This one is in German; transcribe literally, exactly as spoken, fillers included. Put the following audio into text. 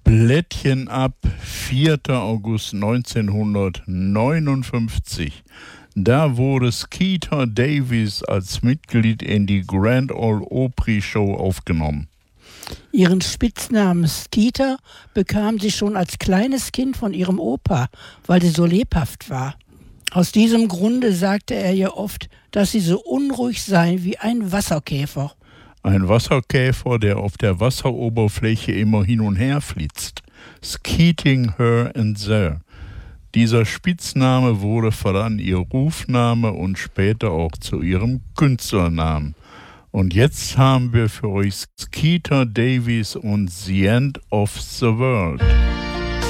Blättchen ab, vierter August neunzehnhundertneunundfünfzig. Da wurde Skeeter Davis als Mitglied in die Grand Ole Opry Show aufgenommen. Ihren Spitznamen Skeeter bekam sie schon als kleines Kind von ihrem Opa, weil sie so lebhaft war. Aus diesem Grunde sagte er ihr oft, dass sie so unruhig sei wie ein Wasserkäfer. Ein Wasserkäfer, der auf der Wasseroberfläche immer hin und her flitzt. Skeeting her and there. Dieser Spitzname wurde fortan ihr Rufname und später auch zu ihrem Künstlernamen. Und jetzt haben wir für euch Skeeter Davis und The End of the World.